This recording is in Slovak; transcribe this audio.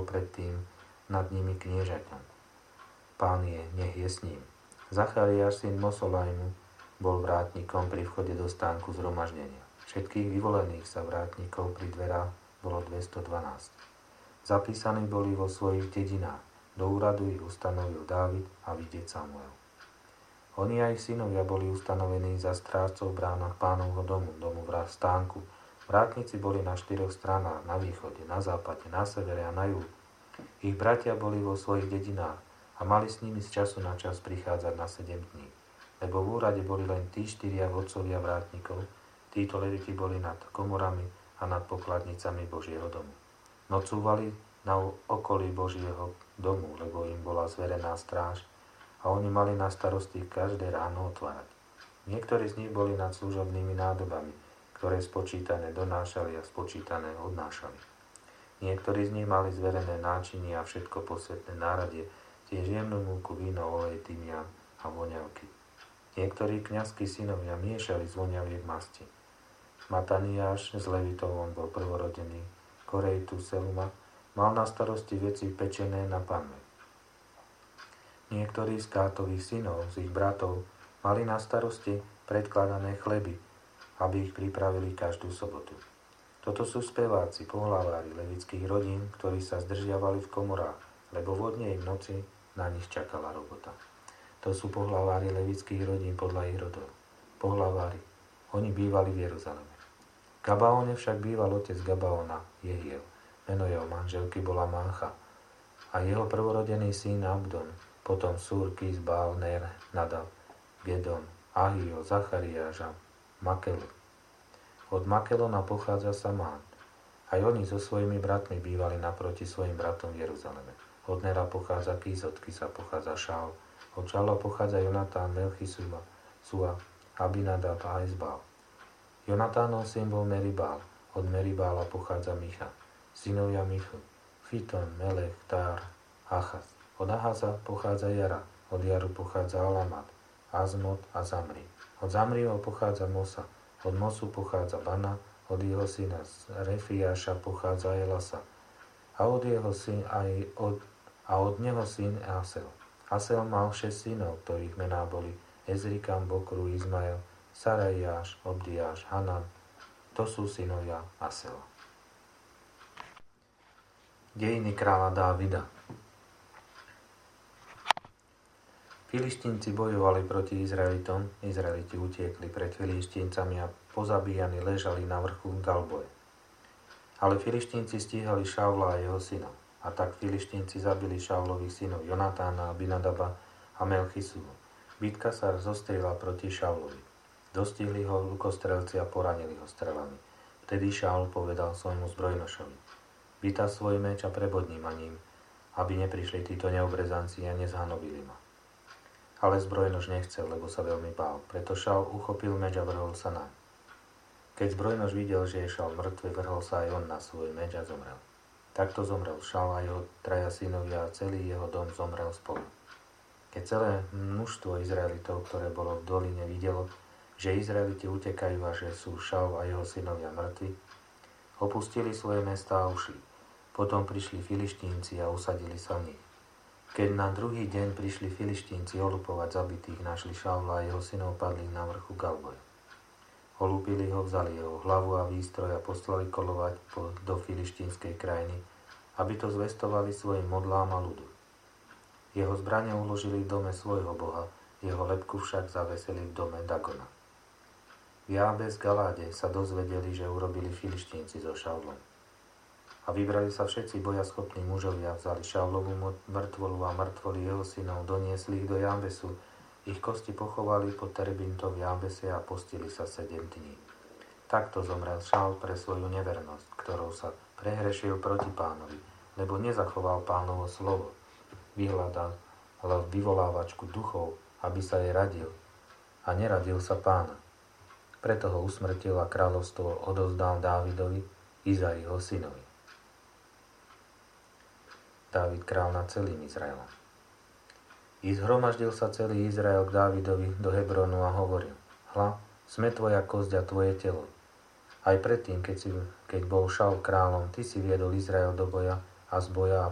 predtým nad nimi kniežaťom. Pán nech je s ním. Zachariáš, syn Mosolajmu, bol vrátnikom pri vchode do stánku zhromaždenia. Všetkých vyvolených sa vrátnikov pri dverách bolo 212. Zapísaní boli vo svojich dedinách. Do úradu ich ustanovil Dávid a vidieť Samuel. Oni a ich synovia boli ustanovení za strážcov v bránach Pánovho domu v stánku. Vrátnici boli na 4 stranách, na východe, na západe, na severe a na juhu. Ich bratia boli vo svojich dedinách a mali s nimi z času na čas prichádzať na 7 dní. Lebo v úrade boli len tí 4 vodcovia vrátnikov, títo leviti boli nad komorami a nad pokladnicami Božieho domu. Nocúvali na okolí Božieho domu, lebo im bola zverená stráž a oni mali na starosti každé ráno otvárať. Niektorí z nich boli nad služobnými nádobami, ktoré spočítané donášali a spočítané odnášali. Niektorí z nich mali zverené náčinie a všetko posvetné náradie, tiež jemnú múku, víno, olej, tymián a voňavky. Niektorí kňazskí synovia miešali z voňaviek masti. Mataniáš z Levitov, on bol prvorodený, Korejtu Seluma, mal na starosti veci pečené na panve. Niektorí z Kátových synov, z ich bratov, mali na starosti predkladané chleby, aby ich pripravili každú sobotu. Toto sú speváci, pohlavári levických rodín, ktorí sa zdržiavali v komorách, lebo vodne v noci na nich čakala robota. To sú pohlavári levických rodín podľa ich rodov. Pohlavári, oni bývali v Jeruzaleme. V Gabaone však býval otec Gabaona, Jehiel. Meno jeho manželky bola Mancha a jeho prvorodený syn Abdon, potom Súr, Kis, Baal, Ner, Nadab, Gedon, Ahio, Zachariáš a Makelu. Od Makelona pochádza Samán. Aj oni so svojimi bratmi bývali naproti svojim bratom v Jeruzaleme. Od Nera pochádza Kis, od Kisa pochádza Šaul, od Šaula pochádza Jonatán, Melchisua, Sua, Abinadab a Ezbál. Jonatánov syn bol Meribál, od Meribála pochádza Micha. Synovia Michl, Fiton, Melech, Tár, Achaz. Od Ahaza pochádza Jara, od Jaru pochádza Alamat, Azmot a Zamri. Od Zamriho pochádza Mosa, od Mosu pochádza Bana, od jeho syna Refiáša pochádza Elasa a od neho syn Asel. Asel mal 6 synov, ktorých mená boli Ezrikam, Bokru, Izmael, Sarajáš, Obdiáš, Hanan. To sú synovia Asela. Dejiny kráľa Dávida. Filištínci bojovali proti Izraelitom, Izraeliti utiekli pred Filištíncami a pozabíjani ležali na vrchu Galboje. Ale Filištínci stíhali Šaula a jeho synov. A tak Filištínci zabili Šaulových synov Jonatána, Abinadaba a Melchisulu. Bitka sa zostrila proti Šaulovi. Dostihli ho lukostrelci a poranili ho strelami. Vtedy Šaul povedal svojmu zbrojnošovi: Vytaz svoj meč a prebodni ma ním, aby neprišli títo neobrezanci a nezhanobili ma. Ale zbrojnož nechcel, lebo sa veľmi bál. Preto Šaul uchopil meč a vrhol sa naň. Keď zbrojnož videl, že je Šaul mŕtvy, vrhol sa aj on na svoj meč a zomrel. Takto zomrel Šaul a jeho 3 synovia a celý jeho dom zomrel spolu. Keď celé množstvo Izraelitov, ktoré bolo v doline, videlo, že Izraeliti utekajú a že sú Šaul a jeho synovia mŕtvi, opustili svoje mestá a ušli. Potom prišli Filištínci a usadili sa v nich. Keď na druhý deň prišli Filištínci olupovať zabitých, našli Šaula a jeho synov padli na vrchu Galboje. Olúpili ho, vzali jeho hlavu a výstroj a poslali kolovať do filištínskej krajiny, aby to zvestovali svojim modlám a ľudu. Jeho zbrane uložili v dome svojho boha, jeho lebku však zavesili v dome Dagona. V Jábes Galáde sa dozvedeli, že urobili Filištínci so Šaulom. A vybrali sa všetci bojaschopní mužovia, vzali Šaulovú mŕtvolu a mŕtvoly jeho synov, doniesli ich do Jábesu, ich kosti pochovali pod terebintom v Jábese a postili sa 7 dní. Takto zomrel Šaul pre svoju nevernosť, ktorou sa prehrešil proti Pánovi, lebo nezachoval Pánovo slovo. Vyhľadal vyvolávačku duchov, aby sa jej radil, a neradil sa Pána. Preto ho usmrtil a kráľovstvo odovzdal Dávidovi, Izaiho synovi. Dávid král nad celým Izraelom. I zhromaždil sa celý Izrael k Dávidovi do Hebronu a hovoril: Hľa, sme tvoja kosť a tvoje telo. Aj predtým, keď bol Šaul kráľom, ty si viedol Izrael do boja a z boja a